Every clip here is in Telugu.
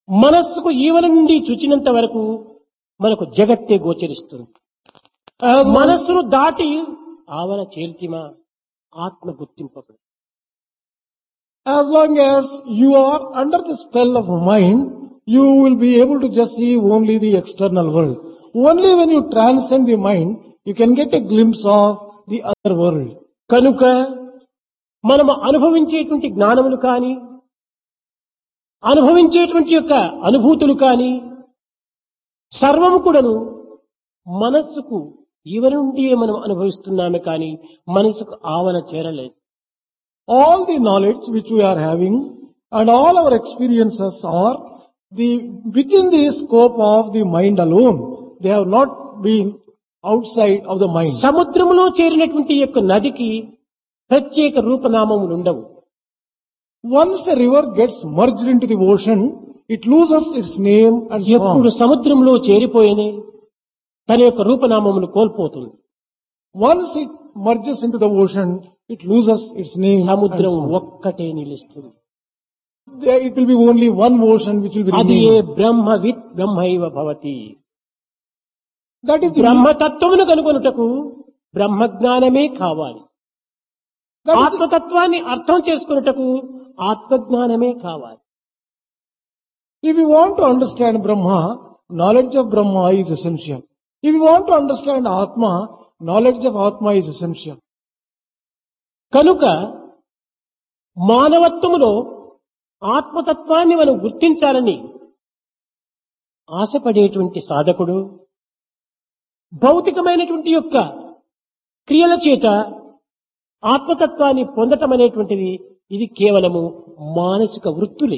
మనస్సుకు ఈవల నుండి చూచినంత వరకు మనకు జగత్తే గోచరిస్తుంది. As long, మనస్సును దాటి ఆవల చేర్చిమా ఆత్మ గుర్తింపబడు. as long as you are under the spell of mind, you will be able to just see only the external world. Only when you transcend the mind, you can get a glimpse of the other world. కనుక మనము అనుభవించేటువంటి జ్ఞానములు కాని, అనుభవించేటువంటి యొక్క అనుభూతులు కాని సర్వము కూడాను మనస్సుకు ఈవల నుండి మనం అనుభవిస్తున్నామే కాని మనసుకు ఆవల చేరలేదు. All the knowledge which we are having and all our experiences are within the scope of the mind alone. They have not been outside of the mind. సముద్రములో చేరినటువంటి యొక్క నదికి ప్రత్యేక రూపనామములు ఉండవు. Once a river gets merged into the ocean, it loses its name and ఎప్పుడు form. సముద్రంలో చేరిపోయినే తన యొక్క రూపనామములు కోల్పోతుంది. Once it merges into the ocean, it loses its name and సముద్రం form. ఒక్కటే నిలుస్తుంది. It will be only one ocean which will be అది ఏ remain. బ్రహ్మవిత్ బ్రహ్మైవ Bhavati. That is the బ్రహ్మతత్వమును కనుగొనుటకు బ్రహ్మజ్ఞానమే కావాలి. that is the- ఆత్మతత్వాన్ని అర్థం చేసుకున్నటకు ఆత్మజ్ఞానమే కావాలి. If you want to understand Brahma, knowledge of Brahma is essential. If you want to understand Atma, knowledge of Atma is essential. కనుక మానవత్వములో ఆత్మతత్వాన్ని మనం గుర్తించాలని ఆశపడేటువంటి సాధకుడు భౌతికమైనటువంటి యొక్క క్రియల చేత ఆత్మతత్వాన్ని పొందటం అనేటువంటిది ఇది కేవలము మానసిక వృత్తులే.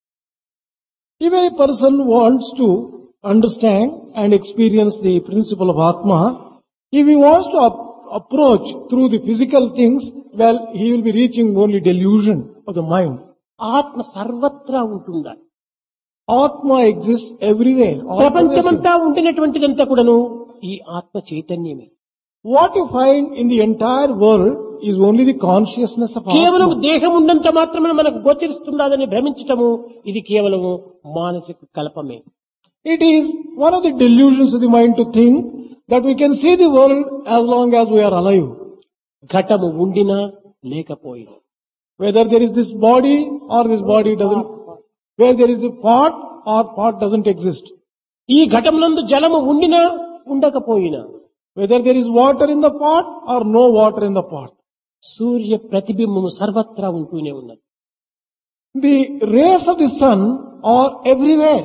If a person wants to understand and experience the principle of Atma, if he wants to approach through the physical things, well, he will be reaching only delusion of the mind. ఆత్మ సర్వత్రా ఉంటుందా? Atma exists everywhere. all pervasive. ప్రపంచమంతా ఉండినటువంటిదంతా కూడాను ఈ ఆత్మ చైతన్యమే. What you find in the entire world is only the consciousness of కేవలం Atma. దేహం ఉన్నంత మాత్రమే మనకు గోచరిస్తున్నదని భ్రమించటము ఇది కేవలము మానసిక కల్పమే. It is one of the delusions of the mind to think that we can see the world as long as we are alive. ఘటము ఉండినా లేకపోయినా, Whether there is this body or this body doesn't, where there is the pot or pot doesn't exist. ఈ ఘటమునందు జలము ఉండినా ఉండకపోయినా, Whether there is water in the pot or no water in the pot. సూర్య ప్రతిబింబము సర్వత్రా ఉంటూనే ఉన్నది. The rays of the sun are everywhere.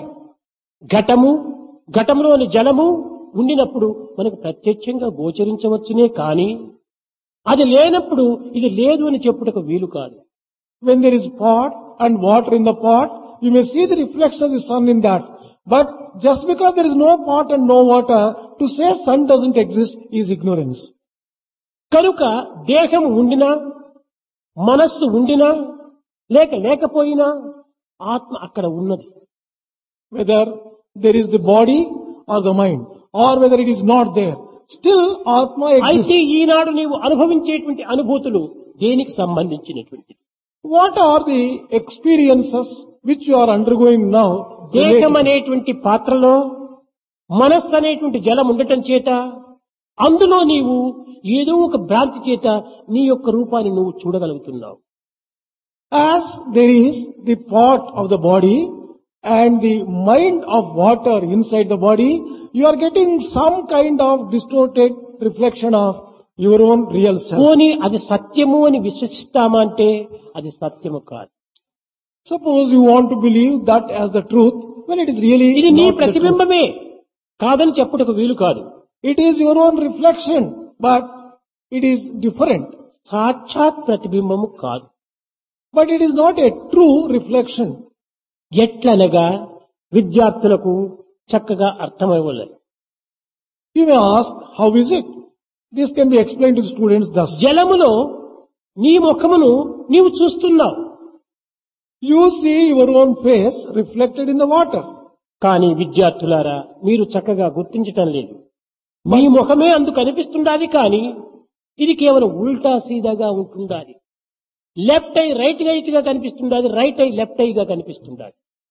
ఘటములోని జలము ఉండినప్పుడు మనకు ప్రత్యక్షంగా గోచరించవచ్చునే కానీ అది లేనప్పుడు ఇది లేదు అని చెప్పుటకు వీలు కాదు. When there is pot and water in the pot, you may see the reflection of the sun in that. But just because there is no pot and no water, to say sun doesn't exist is ignorance. కనుక దేహము ఉండినా, మనస్సు ఉండినా లేకపోయినా ఆత్మ అక్కడ ఉన్నది. Whether there is the body or the mind, or whether it is not there, still Atma అయితే exists. ఈనాడు నీవు అనుభవించేటువంటి అనుభూతులు దేనికి సంబంధించినటువంటి? What are the experiences which you are undergoing now? దేహం అనేటువంటి పాత్రలో మనస్సు అనేటువంటి జలం ఉండటం చేత అందులో నీవు ఏదో ఒక భ్రాంతి చేత నీ యొక్క రూపాన్ని నువ్వు చూడగలుగుతున్నావు. As there is the pot of the body and the mind of water inside the body, you are getting some kind of distorted reflection of your own real self. పోనీ అది సత్యము అని విశ్వసిస్తామా అంటే అది సత్యము కాదు. Suppose you want to believe that as the truth, when it is really ఇది నీ not the truth. ప్రతిబింబమే కాదని చెప్పుటకు వీలు కాదు. It is your own reflection, but it is different. సాక్షాత్ ప్రతిబింబము కాదు. But it is not a true reflection. ఎట్లనగా విద్యార్థులకు చక్కగా అర్థమవ్వలేదు. You may ask, how is it? This can be explained to the students thus. జలములో నీ ముఖమును నీవు చూస్తున్నావు, You see your own face reflected in the water. కానీ విద్యార్థులారా మీరు చక్కగా గుర్తించటం లేదు. మీ ముఖమే అందుకు కనిపిస్తుండాది కానీ ఇది కేవలం ఉల్టా సీదాగా ఉంటుండాది. లెఫ్ట్ ఐ రైట్ గా కనిపిస్తుండాది, right I left ఐగా కనిపిస్తుండాది.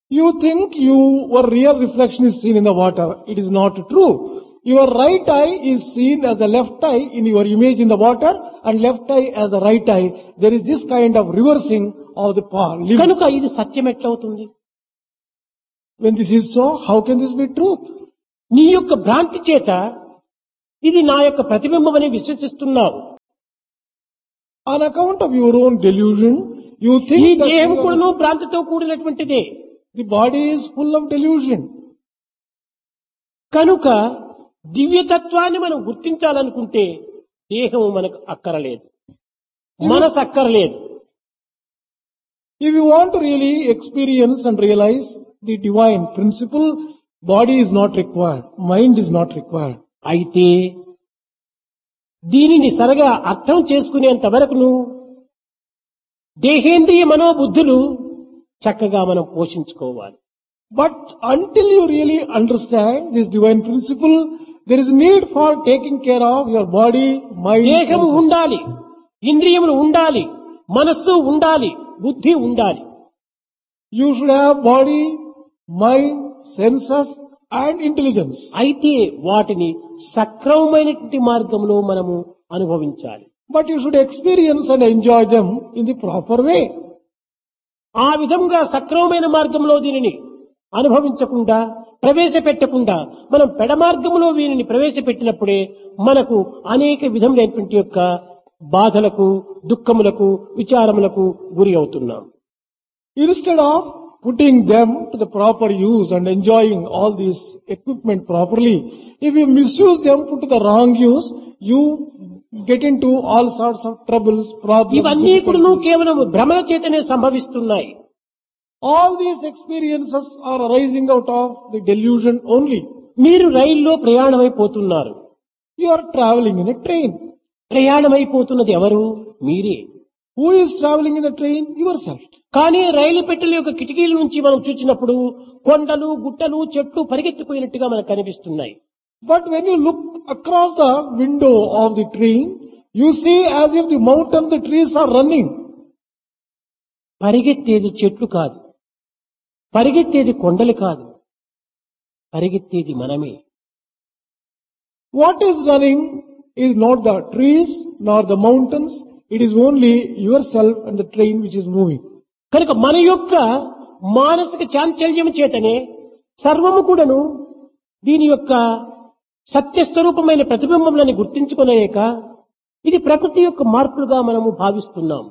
You think your real reflection is seen in the water. It is not true. Your right eye is seen as the left eye in your image in the water and left eye as the right eye. There is this kind of reversing of the limbs. కనుక ఇది సత్యం ఎట్లవుతుంది? When this is so, how can this be truth? నీ యొక్క భ్రాంతి చేత ఇది నా యొక్క ప్రతిబింబం అని విశ్వసిస్తున్నావు. On account of your own delusion, you ఈ think that దేహం కూడాను భ్రాంతితో కూడినటువంటిదే. the body is full of delusion. కనుక దివ్యతత్వాన్ని మనం గుర్తించాలనుకుంటే దేహము మనకు అక్కరలేదు, మనసు అక్కరలేదు. If you want to really experience and realize the divine principle, body is not required, mind is not required. అయితే దీనిని సరిగా అర్థం చేసుకునేంత వరకును దేహేంద్రియ మనోబుద్ధులు చక్కగా మనం పోషించుకోవాలి. But until you really understand this divine principle, there is need for taking care of your body, mind, దేహము senses. ఉండాలి, ఇంద్రియములు ఉండాలి, మనస్సు ఉండాలి, బుద్ధి ఉండాలి. You should have body, mind, senses and intelligence. అయితే వాటిని సక్రమమైనటువంటి మార్గంలో మనము అనుభవించాలి. But you should experience and enjoy them in the proper way. ఆ విధంగా సక్రమమైన మార్గంలో దీనిని అనుభవించకుండా ప్రవేశపెట్టకుండా మనం పెడ మార్గంలో వీరిని ప్రవేశపెట్టినప్పుడే మనకు అనేక విధములైనటువంటి యొక్క బాధలకు, దుఃఖములకు, విచారములకు గురి అవుతున్నాం. Instead of putting them to the proper use and enjoying all these equipment properly, if you misuse them, put to the wrong use, you get into all sorts of troubles, problems. ఇవన్నీ కూడా difficulties. కేవలం భ్రమణ చేతనే సంభవిస్తున్నాయి. All these experiences are arising out of the delusion only. మీరు రైల్లో ప్రయాణమైపోతున్నారు. You are traveling in a train. ప్రయాణమైపోతున్నది ఎవరు? మీరే. Who is traveling in the train? Yourself. కానీ రైలు పెట్టెల యొక్క కిటికీల నుంచి మనం చూసినప్పుడు కొండలు, గుట్టలు, చెట్లు పరిగెత్తిపోయినట్టుగా మనకు కనిపిస్తున్నాయి. But when you look across the window of the train, you see as if the mountains, the trees are running. పరిగెత్తేది చెట్లు కాదు, పరిగెత్తేది కొండలు కాదు, పరిగెత్తేది మనమే. What is running is not the trees nor the mountains. It is only yourself and the train which is moving. కనుక మన యొక్క మానసిక చాంచల్యం చేతనే సర్వము కూడాను దీని యొక్క సత్యస్వరూపమైన ప్రతిబింబములని గుర్తించుకోలేక ఇది ప్రకృతి యొక్క మార్పులుగా మనము భావిస్తున్నాం.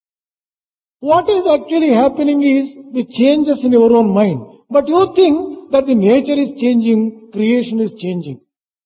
What is actually happening is the changes in your own mind. But you think that the nature is changing, creation is changing.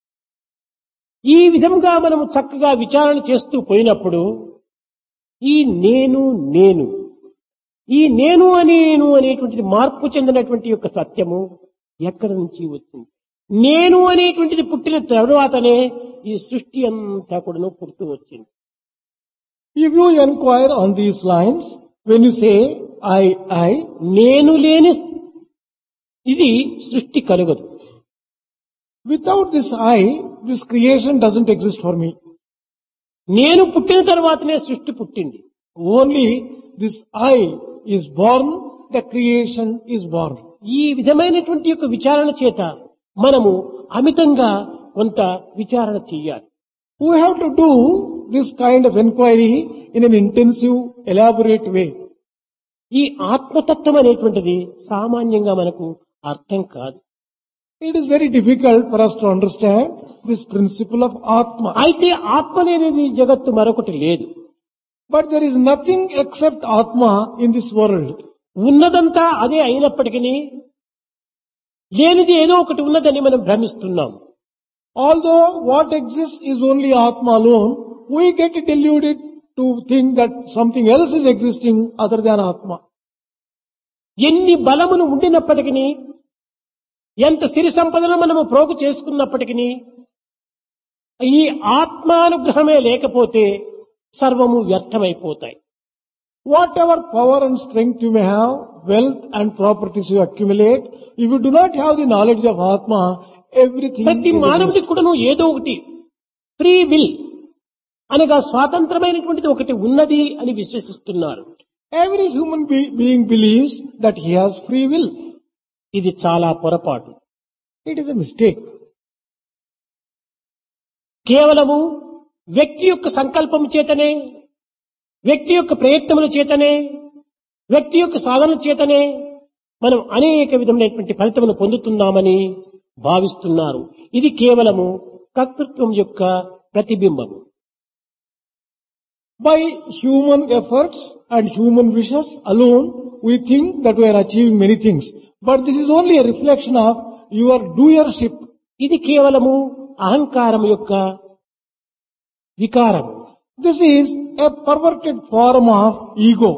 ఈ విధంగా మనము చక్కగా విచారణ చేస్తూ పోయినప్పుడు ఈ నేను నేను ఈ నేను అనేటువంటిది మార్పు చెందినటువంటి యొక్క సత్యము ఎక్కడి నుంచి వచ్చింది? నేను అనేటువంటిది పుట్టిన తరువాతనే ఈ సృష్టి అంతా కూడా పుడుతూ వచ్చింది. If you inquire on these lines, when you say I, నేను లేని ఇది సృష్టి కలుగదు. without this I, this creation doesn't exist for me. నేను పుట్టిన తర్వాతనే సృష్టి పుట్టింది. Only this I is born, the creation is born. ఈ విధమైనటువంటి యొక్క విచారణ చేత మనము అమితంగా కొంత విచారణ చెయ్యాలి. We have to do this kind of inquiry in an intensive, elaborate way. ఈ ఆత్మతత్వం అనేటువంటిది సామాన్యంగా మనకు అర్థం కాదు. It is very difficult for us to understand this principle of Atma. అయితే ఆత్మ లేనిది జగత్తు మరొకటి లేదు. But there is nothing except Atma in this world. ఉన్నదంతా అదే అయినప్పటికీ లేనిది ఏదో ఒకటి ఉన్నదని మనం భ్రమిస్తున్నాం. Although what exists is only Atma alone, we get deluded to think that something else is existing other than Atma. ఎన్ని బలములు ఉండినప్పటికీ, ఎంత సిరి సంపదలు మనము ప్రోగు చేసుకున్నప్పటికీ ఈ ఆత్మానుగ్రహమే లేకపోతే సర్వము వ్యర్థమైపోతాయి. Whatever power and strength you may have, wealth and properties you accumulate, if you do not have the knowledge of Atma, everything ప్రతి is మానవుడికి against. కూడాను ఏదో ఒకటి ఫ్రీ విల్ అనగా స్వాతంత్రమైనటువంటిది ఒకటి ఉన్నది అని విశ్వసిస్తున్నారు. Every human being believes that he has free will. ఇది చాలా పొరపాటు. It is a mistake. కేవలము వ్యక్తి యొక్క సంకల్పం చేతనే, వ్యక్తి యొక్క ప్రయత్నముల చేతనే, వ్యక్తి యొక్క సాధన చేతనే మనం అనేక విధమైనటువంటి ఫలితమును పొందుతున్నామని భావిస్తున్నారు. ఇది కేవలము కర్తృత్వం యొక్క ప్రతిబింబము. By human efforts and human wishes alone, we think that we are achieving many things. But this is only a reflection of your doership. ఇది కేవలము అహంకారం యొక్క వికారం. This is a perverted form of ego.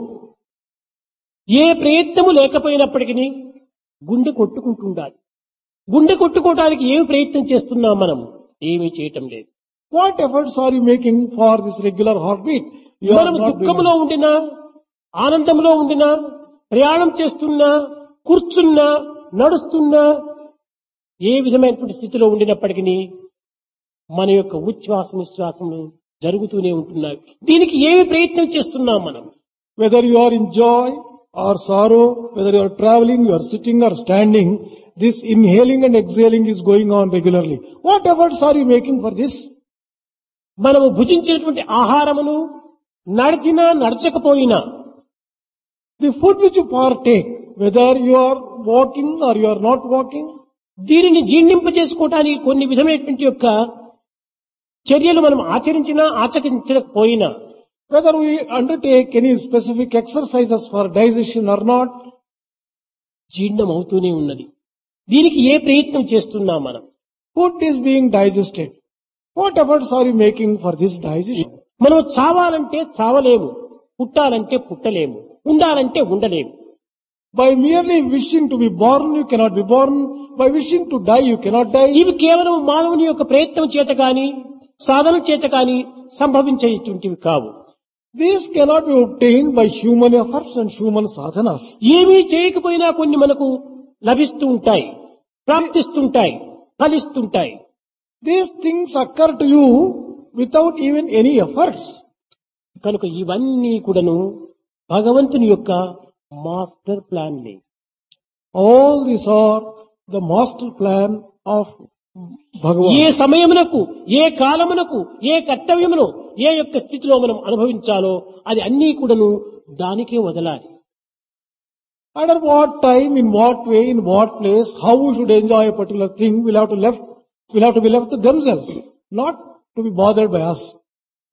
ఏ ప్రయత్నము లేకపోయినప్పటికీ గుండె కొట్టుకుంటుండాలి. గుండె కొట్టుకోవడానికి ఏమి ప్రయత్నం చేస్తున్నాం మనం? ఏమీ చేయటం లేదు. What efforts are you making for this regular heartbeat? You are మనం not దుఃఖంలో doing. ఉండినా, ఆనందంలో ఉండినా, ప్రయాణం చేస్తున్నా, కూర్చున్నా, నడుస్తున్నా, ఏ విధమైనటువంటి స్థితిలో ఉండినప్పటికీ మన యొక్క ఉచ్ఛ్వాస నిశ్వాసములు జరుగుతూనే ఉంటున్నాయి. దీనికి ఏమి ప్రయత్నం చేస్తున్నాం మనం? Whether you are in joy or sorrow, whether you are traveling, you are sitting or standing, this inhaling and exhaling is going on regularly. What efforts are you making for this? మనము భుజించినటువంటి ఆహారమును నడిచినా నడచకపోయినా, The food which you partake, whether you are walking or you are not walking, దీనిని జీర్ణింపజేసుకోవటానికి కొన్ని విధమైనటువంటి యొక్క చర్యలు మనం ఆచరించినా ఆచరించకపోయినా, whether we undertake any specific exercises for digestion or not, జీర్ణం అవుతూనే ఉన్నది. దీనికి ఏ ప్రయత్నం చేస్తున్నాం మనం? food is being digested. What efforts are you making for this digestion? మనం చావాలంటే చావలేము, పుట్టాలంటే పుట్టలేము, ఉండాలంటే ఉండలేము. By merely wishing to be born, you cannot be born. By wishing to die, you cannot die. ఇవి కేవలం మానవుని యొక్క ప్రయత్నం చేత కాని, సాధన చేత కాని సంభవించేటువంటివి కావు. These cannot be obtained by human efforts and human sadhanas. ఏమీ చేయకపోయినా కొన్ని మనకు లభిస్తూ ఉంటాయి, ప్రాప్తిస్తుంటాయి, ఫలిస్తుంటాయి. These things occur to you without even any efforts. కనుక ఇవన్నీ కూడాను భగవంతుని యొక్క master ప్లాన్లే. All these are the master plan of A Bhagavan. సమయమునకు, ఏ కాలమునకు, ఏ కర్తవ్యమును, ఏ యొక్క స్థితిలో మనం అనుభవించాలో అది అన్నీ కూడాను దానికే వదలాలి. Under what time, in what way, in what place, how we should enjoy a particular thing will have to be left to themselves, not to be bothered by us.